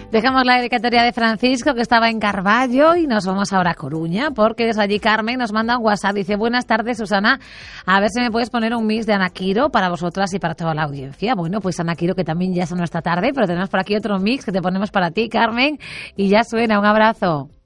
Dejamos la dedicatoria de Francisco, que estaba en Carballo, y nos vamos ahora a Coruña, porque desde allí Carmen nos manda un WhatsApp. Dice: buenas tardes, Susana, a ver si me puedes poner un mix de Ana Quiro para vosotras y para toda la audiencia. Bueno, pues Ana Quiro, que también ya es nuestra tarde, pero tenemos por aquí otro mix que te ponemos para ti, Carmen, y ya suena. Un abrazo.